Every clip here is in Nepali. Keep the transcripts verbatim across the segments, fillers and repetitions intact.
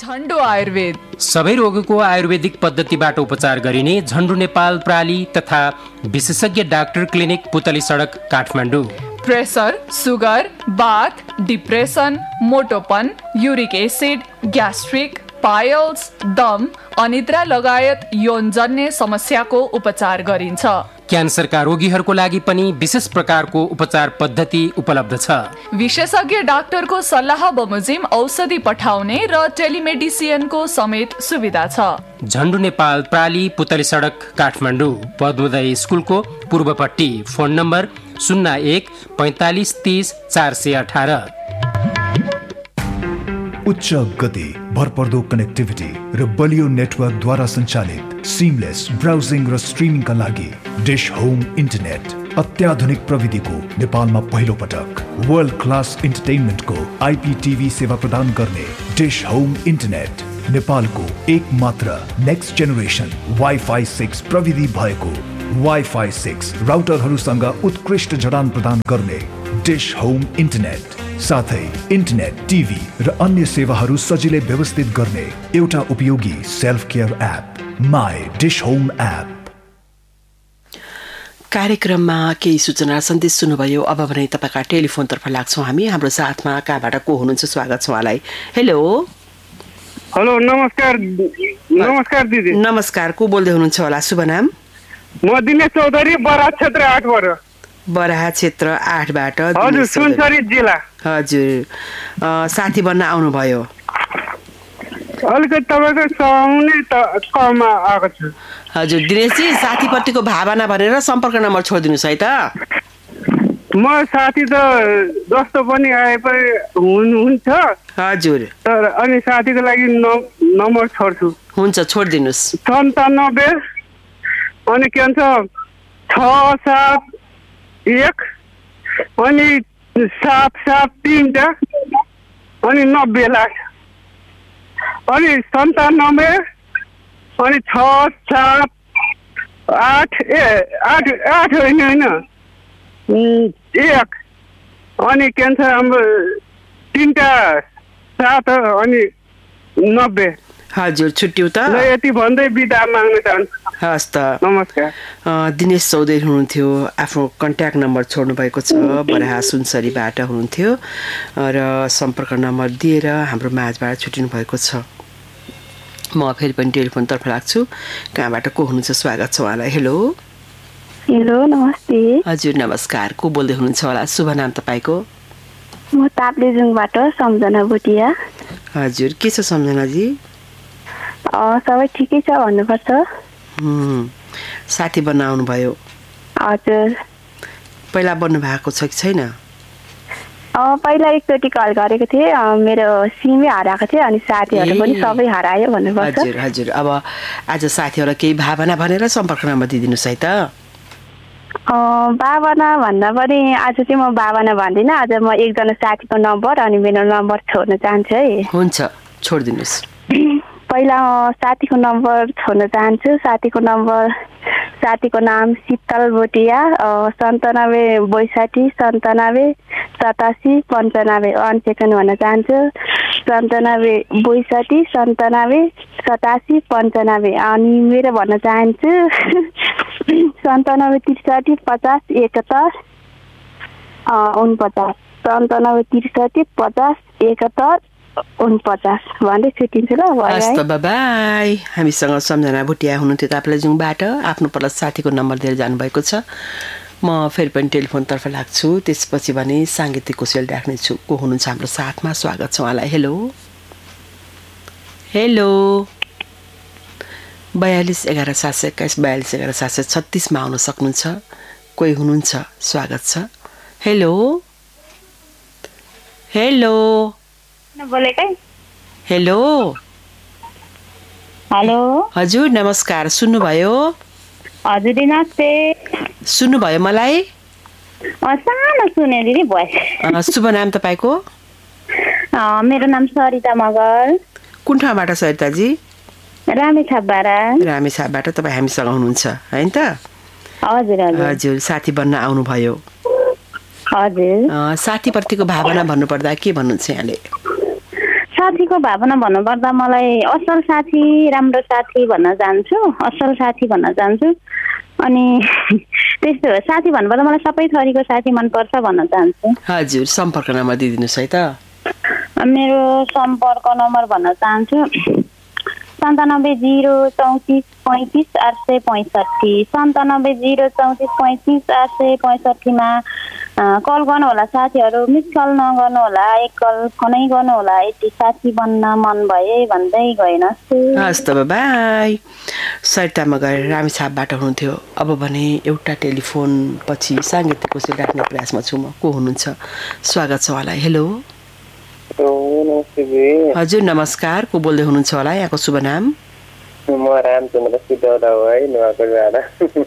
झन्डु आयुर्वेद सबै रोगको आयुर्वेदिक पद्धतिबाट उपचार गरिने झन्डु नेपाल प्राली तथा विशेषज्ञ डाक्टर क्लिनिक पुतली सडक काठमाडौँ। प्रेसर, सुगर, बाथ, depression, मोटोपन, uric acid, gastric, piles, दम, अनिद्रा लगायत यौनजन्य समस्याको उपचार गरिन्छ। क्यान्सरका रोगीहरूको लागि पनि विशेष प्रकारको उपचार पद्धति उपलब्ध छ। विशेषज्ञ डाक्टरको सल्लाह बमोजिम औषधि पठाउने र टेलिमेडिसिनको समेत सुविधा छ। झन्डु नेपाल प्राली पुतली सडक काठमाडौँ, पद्मोदय स्कुलको पूर्वपट्टि। फोन नम्बर शून्य एक पैँतालिस तीस चार सय अठार। उच्च गति, भरपर्दो कनेक्टिभिटी र बलियो नेटवर्कद्वारा सञ्चालित सिमलेस ब्राउजिङ र स्ट्रिमिङका लागि डिश होम इन्टरनेट। अत्याधुनिक प्रविधिको नेपालमा पहिलो पटक वर्ल्ड क्लास इन्टरटेनमेन्टको आइपीटिभी सेवा प्रदान गर्ने डिश होम इन्टरनेट नेपालको एक मात्र नेक्स्ट जेनेरेसन वाइफाई सिक्स प्रविधि भएको वाइफाई सिक्स राउटरहरूसँग उत्कृष्ट जडान प्रदान गर्ने डिश होम इन्टरनेट, साथै इन्टरनेट, टिभी र अन्य सेवाहरू सजिलै व्यवस्थित गर्ने एउटा उपयोगी self care app my dish home app. कार्यक्रममा केही सूचना सन्देश सुन्नुभयो। अब भने तपाईँका टेलिफोनतर्फ लाग्छौँ हामी। हाम्रो साथमा कहाँबाट को हुनुहुन्छ? स्वागत छ उहाँलाई। हेलो हेलो, नमस्कार। नमस्कार दिदी। नमस्कार, को बोल्दै हुनुहुन्छ होला? शुभ नाम? म दिनेश चौधरी, बराहा क्षेत्र आठबाट। बराहा क्षेत्र आठबाट। हजुर, सुनसरी जिल्ला। हजुर, साथी बन्न आउनुभयो? अलिकति तपाईँको साउने त कम आएको छु। हजुर दिनेशजी, साथीपट्टिको भावना भनेर सम्पर्क नम्बर छोडिदिनुहोस् है त। म साथी त जस्तो पनि आए पनि हुनुहुन्छ। हजुर, तर अनि साथीको लागि नम्बर छोड्छु। हुन्छ, छोडिदिनुहोस्। सन्तानब्बे अनि के भन्छ छ सात एक अनि सात सात तिनवटा अनि नब्बे लाख अनि सन्तानब्बे अनि छ सात आठ ए आठ आठ होइन होइन एक अनि के भन्छ हाम्रो तिनवटा सात अनि नब्बे। हजुर, छुट्यौँ त। यति भन्दै बिदा माग्न चाहन्छु। हस् त, नमस्कार। दिनेश चौधरी हुनुहुन्थ्यो, आफ्नो कन्ट्याक्ट नम्बर छोड्नु भएको छ। बराहा सुनसरीबाट हुनुहुन्थ्यो र सम्पर्क नम्बर दिएर हाम्रो माझबाट छुट्टिनु भएको छ। म फेरि पनि टेलिफोनतर्फ लाग्छु। कहाँबाट को हुनुहुन्छ? स्वागत छ उहाँलाई। हेलो हेलो, नमस्ते। हजुर नमस्कार, को बोल्दै हुनुहुन्छ होला? शुभ नाम तपाईँको? म ताप्लेजुङबाट सम्झना भुटिया। हजुर, के छ सम्झनाजी? सबै ठिकै छ भन्नुपर्छ। साथी बन्न आउनुभयो? हजुर। पहिला बन्नु भएको छ कि छैन? पहिला एकचोटि कल गरेको थिएँ, मेरो सिमै हराएको थियो अनि साथीहरू पनि सबै हरायो भन्नुपर्छ। हजुर हजुर। अब आज साथीहरूलाई केही भावना भनेर सम्पर्क नम्बर दिइदिनुहोस् है त। भावना भन्दा पनि आज चाहिँ म भावना भन्दिनँ, आज म एकजना साथीको नम्बर अनि मेरो नम्बर छोड्न चाहन्छु है। हुन्छ, छोडिदिनुहोस्। पहिला साथीको नम्बर छोड्न चाहन्छु। साथीको नम्बर साथीको नाम शीतल भोटिया, सन्तानब्बे बैसाठी सन्तानब्बे सतासी पन्चानब्बे। वान सेकेन्ड भन्न चाहन्छु। सन्तानब्बे बैसाठी सन्तानब्बे सतासी पन्चानब्बे। अनि मेरो भन्न चाहन्छु सन्तानब्बे त्रिसठी पचास एकहत्तर उनपचास। सन्तानब्बे त्रिसठी पचास एकहत्तर उनपचास भन्दै छुट्टिन्छु ल। हस् त, बाई। हामीसँग सम्झना भुटिया हुनुहुन्थ्यो ताप्लेजुङबाट, आफ्नो प्लस साथीको नम्बर दिएर जानुभएको छ। म फेरि पनि टेलिफोनतर्फ लाग्छु, त्यसपछि भने साङ्गीतिक कोसेल राख्नेछु। को हुनुहुन्छ हाम्रो साथमा? स्वागत छ उहाँलाई। हेलो हेलो बयालिस एघार सात सय एक्काइस बयालिस एघार सात सय छत्तिसमा आउन सक्नुहुन्छ। कोही हुनुहुन्छ? स्वागत छ। Hello hello hello hello. हजुर नमस्कार, सुन्नुभयो? हजुर नमस्ते। सुन्नुभयो मलाई? सानो सुने दिदी भोइस। शुभ नाम तपाईँको? मेरो नाम सरिता मगर। कुन ठाउँबाट सरिताजी? रामेछापबाट। रामेछापबाट तपाईँ हामीसँग हुनुहुन्छ होइन त? हजुर हजुर। साथी बन्न आउनुभयो? हजुर। साथीप्रतिको भावना भन्नुपर्दा के भन्नुहुन्छ यहाँले? साथीको भावना भन्नुपर्दा मलाई असल साथी राम्रो साथी भन्न चाहन्छु असल साथी भन्न चाहन्छु अनि त्यस्तो साथी भन्नुपर्दा मलाई सबै थरीको साथी मनपर्छ भन्न चाहन्छु। हजुर सम्पर्क नम्बर दिइदिनुहोस् है त। मेरो सम्पर्क नम्बर भन्न चाहन्छु सन्तानब्बे जिरो चौतिस पैँतिस आठ सय पैँसठी सन्तानब्बे जिरो चौतिस पैँतिस आठ सय पैँसठीमा कल गर्नुहोला साथीहरू, मिस कल नगर्नु होला, एक कल फोनै गर्नु होला। यति साथी बन्न मन भए भन्दै गएनस्। हस् त बाई। सरितामा गएर रामेछापबाट हुनुहुन्थ्यो, अब भने एउटा टेलिफोन पछि साङ्गीतिक कोसेल राख्ने प्रयासमा छु म। को हुनुहुन्छ? स्वागत छ उहाँलाई। हेलो हजुर नमस्कार, को बोल्दै हुनुहुन्छ होला? यहाँको शुभ नाम? म रामचन्द्र सिद्धौला हो है, नुवाकोटबाट।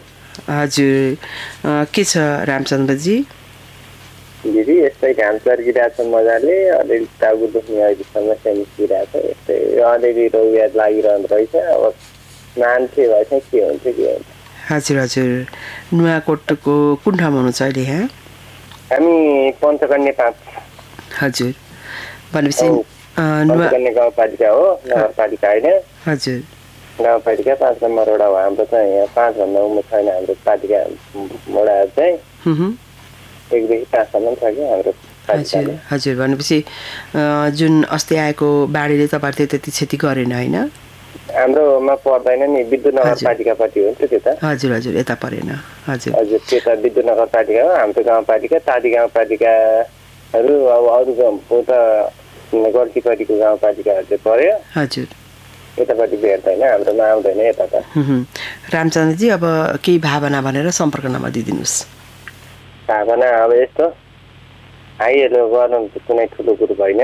हजुर के छ रामचन्द्रजी? दिदी यस्तै घाम चर्किरहेको छ मजाले, अलिअलि टाउको दुख्ने अहिले समस्या निस्किरहेको छ, यस्तै अलिअलि रोगयाद लागिरहँदो रहेछ। अब मान्छे भएछ के हुन्छ के हुन्छ। हजुर हजुर नुवाकोटको कुन ठाउँमा हुनुहुन्छ अहिले? यहाँ हामी पञ्चकन्या पाँच। हजुर भनेपछि पञ्चकन्या गाउँपालिका हो, नगरपालिका होइन। हजुर गाउँपालिका पाँच नम्बर वडा हो हाम्रो चाहिँ। यहाँ पाँचभन्दा उमेर छैन हाम्रो पालिका वडाहरू चाहिँ, एकदेखि पाँचसम्म छ कि हाम्रो। हजुर हजुर भनेपछि जुन अस्ति आएको बाढीले तपाईँहरूले त्यति क्षति गरेन होइन? हाम्रोमा पर्दैन नि, विद्युत नगरपालिकापट्टि हो नि त्यो त। हजुर हजुर यता परेन। हजुर हजुर त्यो त विद्युत नगरपालिका हो, हाम्रो गाउँपालिका तादी गाउँपालिकाहरू अब अरू उता गल्तीपट्टिको गाउँपालिकाहरू चाहिँ पर्यो। हजुर यतापट्टि भेट्दैन, हाम्रोमा आउँदैन यता त। रामचन्द्रजी अब केही भावना भनेर सम्पर्क नम्बर दिइदिनुहोस्। भावना अब यस्तो, हाइहेलो गर्नु त कुनै ठुलो कुरो होइन।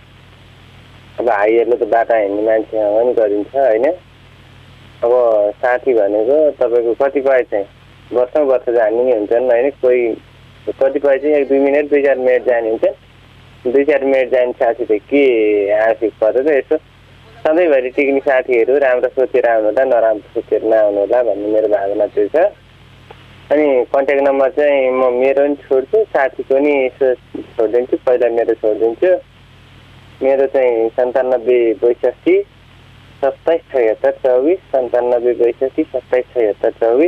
अब हाइहेलो त बाटा हिँड्ने मान्छेसँग पनि गरिन्छ होइन। अब साथी भनेको तपाईँको कतिपय चाहिँ वर्षौँ वर्ष जाने नि हुन्छन् होइन, कोही कतिपय चाहिँ एक दुई मिनट दुई चार मिनट जाने हुन्छन्। दुई चार मिनट जाने साथी त के आर्थिक परेर यसो सधैँभरि टिक्ने साथीहरू राम्रो सोचेर आउनु होला, नराम्रो सोचेर नआउनु होला भन्ने मेरो भावना त्यो छ। अनि कन्ट्याक्ट नम्बर चाहिँ म मेरो पनि छोड्छु, साथीको नि यसो छोडिदिन्छु। पहिला मेरो छोडिदिन्छु। मेरो चाहिँ सन्तानब्बे बैसठी सत्ताइस छयत्तर चौबिस सन्तानब्बे बैसठी सत्ताइस छयत्तर चौबिस।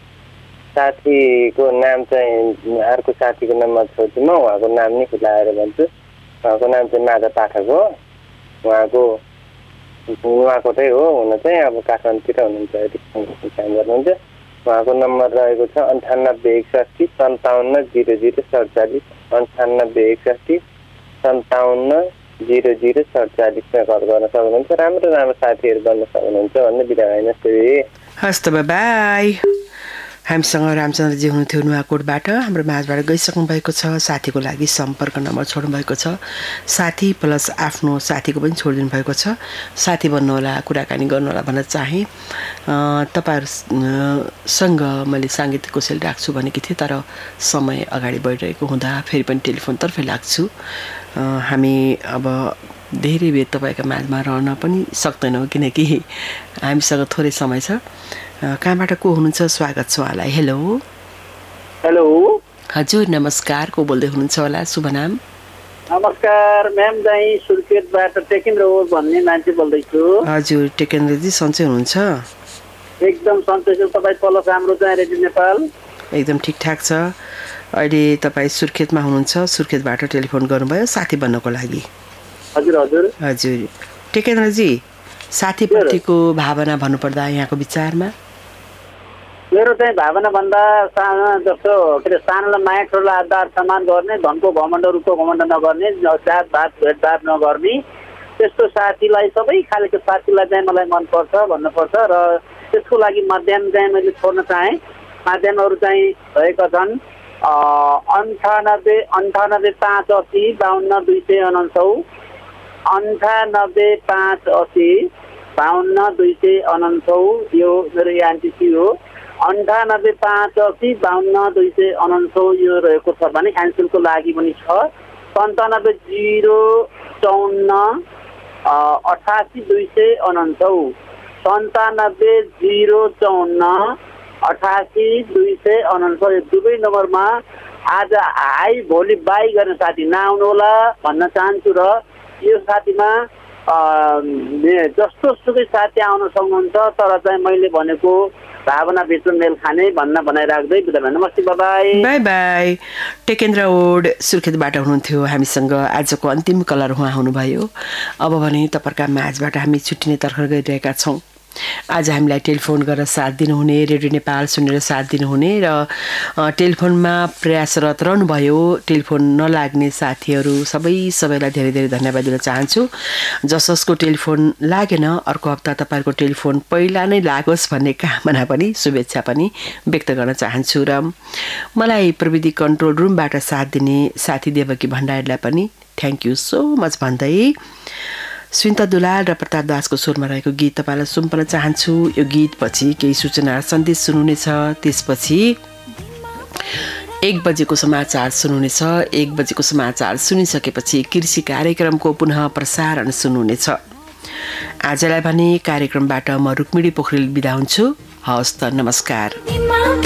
साथीको नाम चाहिँ अर्को साथीको नम्बर छोड्छु म, उहाँको नाम नि खुलाएर भन्छु। उहाँको नाम चाहिँ माधव पाठक हो। उहाँको नुवाकोटै हो, हुन चाहिँ अब काठमाडौँतिर हुनुहुन्छ, काम गर्नुहुन्छ। उहाँको नम्बर रहेको छ अन्ठानब्बे एकसठी सन्ताउन्न जिरो जिरो सडचालिस अन्ठानब्बे एकसठी सन्ताउन्न जिरो जिरो सडचालिसमा कल गर्न सक्नुहुन्छ। राम्रो राम्रो साथीहरू बन्न सक्नुहुन्छ भन्ने बिदा होइन। हस् त बाई। हामीसँग रामचन्द्रजी हुनुहुन्थ्यो नुवाकोटबाट, हाम्रो माझबाट गइसक्नु भएको छ। साथीको लागि सम्पर्क नम्बर छोड्नु भएको छ, साथी प्लस आफ्नो साथीको पनि छोडिदिनु भएको छ। साथी बन्नुहोला, कुराकानी गर्नुहोला भन्न चाहेँ। तपाईँहरूसँग मैले साङ्गीतिक कोसेल राख्छु भनेकी थिएँ, तर समय अगाडि बढिरहेको हुँदा फेरि पनि टेलिफोनतर्फै लाग्छु। हामी अब धेरै बेर तपाईँको माझमा रहन पनि सक्दैनौँ, किनकि हामीसँग थोरै समय छ। कहाँबाट को हुनुहुन्छ? स्वागत छ उहाँलाई। हेलो हेलो हजुर नमस्कार, को बोल्दै हुनुहुन्छ होला? शुभ नाम? नमस्कार म्याम, चाहिँ सुर्खेतबाट टेकेन्द्र हो भन्ने मान्छे बोल्दैछु। हजुर टेकेन्द्रजी सन्चै हुनुहुन्छ? एकदम सन्चै छु। तपाईँ पल्लो हाम्रो चाहिँ रेडियो नेपाल एकदम ठिकठाक छ। अहिले तपाईँ सुर्खेतमा हुनुहुन्छ, सुर्खेतबाट टेलिफोन गर्नुभयो साथी बन्नको लागि। हजुर हजुर हजुर टेकेन्द्रजी, साथीप्रतिको भावना भन्नुपर्दा यहाँको विचारमा? मेरो चाहिँ भावना भन्दा सानो जस्तो के अरे सानोलाई माया ठुलोलाई आधार सम्मान गर्ने, धनको घमण्ड रूपको घमण्ड नगर्ने, जात भात भेटभाट नगर्ने, त्यस्तो साथीलाई सबै खालको साथीलाई चाहिँ मलाई मनपर्छ भन्नुपर्छ। र त्यसको लागि माध्यम चाहिँ मैले छोड्न चाहेँ। माध्यमहरू चाहिँ भएका छन् अन्ठानब्बे अन्ठानब्बे पाँच असी बाहन्न दुई सय उनासौ अन्ठानब्बे पाँच असी बाहन्न दुई सय उनासौ यो मेरो एनटिसी हो। अन्ठानब्बे पाँच असी बाहन्न दुई सय उनासौ यो रहेको छ भने क्यान्सलको लागि पनि छ। सन्तानब्बे जिरो चौन्न अठासी दुई सय उनासौ सन्तानब्बे जिरो चौन्न अठासी दुई सय उनासौ यो दुवै नम्बरमा आज हाई भोलि बाई गर्ने साथी नआउनु होला भन्न चाहन्छु। र यो साथीमा जस्तो सुकै साथी आउन सक्नुहुन्छ, तर चाहिँ मैले भनेको भावना भित्र मेल खाने भन्न बनाइराख्दै बिदा भयो। नमस्ते, बाई बाई बाई। टेकेन्द्र ओड सुर्खेतबाट हुनुहुन्थ्यो हामीसँग। आजको अन्तिम कलर उहाँ हुनुभयो। अब भने तपाईँहरूका माझबाट हामी छुट्टिने तर्खर गरिरहेका छौँ। आज हामीलाई टेलिफोन गरेर साथ दिनुहुने, रेडियो नेपाल सुनेर साथ दिनुहुने र टेलिफोनमा प्रयासरत रहनुभयो, टेलिफोन नलाग्ने साथीहरू सबै सबैलाई धेरै धेरै धन्यवाद दिन चाहन्छु। जस जसको टेलिफोन लागेन, अर्को हप्ता तपाईँहरूको टेलिफोन पहिला नै लागोस् भन्ने कामना पनि, शुभेच्छा पनि व्यक्त गर्न चाहन्छु। र मलाई प्रविधि कन्ट्रोल रुमबाट साथ दिने साथी देवकी भण्डारीलाई पनि थ्याङ्क यू सो मच भन्दै सुनिता दुलाल र प्रताप दासको स्वरमा रहेको गीत तपाईँलाई सुम्पन चाहन्छु। यो गीतपछि केही सूचना सन्देश सुन्नुहुनेछ, त्यसपछि एक बजेको समाचार सुन्नुहुनेछ। एक बजेको समाचार सुनिसकेपछि कृषि कार्यक्रमको पुनः प्रसारण सुन्नुहुनेछ। आजलाई भने कार्यक्रमबाट म रुक्मिणी पोखरेल बिदा हुन्छु। हवस् त, नमस्कार।